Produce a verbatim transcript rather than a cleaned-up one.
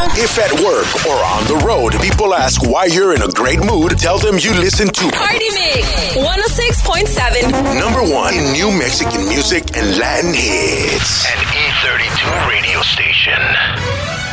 If at work or on the road, people ask why you're in a great mood, tell them you listen to Party Mix one oh six point seven. Number one in new Mexican music and Latin hits.